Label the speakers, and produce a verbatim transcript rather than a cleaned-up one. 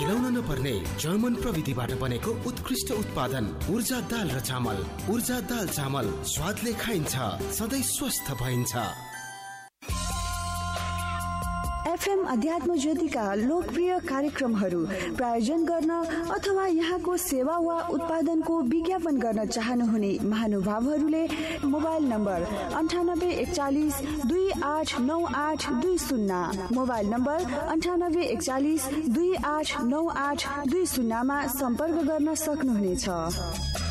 Speaker 1: केलाउन नपर्ने जर्मन प्रविधिबाट बनेको उत्कृष्ट उत्पादन ऊर्जा दाल र चामल। ऊर्जा दाल चामल स्वादले खाइन्छ, सधैँ स्वस्थ भइन्छ।
Speaker 2: एफएम अध्यात्म ज्योतिका लोकप्रिय कार्यक्रमहरू प्रायोजन गर्न अथवा यहाँको सेवा वा उत्पादनको विज्ञापन गर्न चाहनुहुने महानुभावहरूले मोबाइल नम्बर अन्ठानब्बे एकचालिस दुई आठ नौ आठ दुई शून्य मोबाइल नम्बर अन्ठानब्बे एकचालिस दुई आठ नौ आठ दुई शून्यमा सम्पर्क गर्न सक्नुहुनेछ।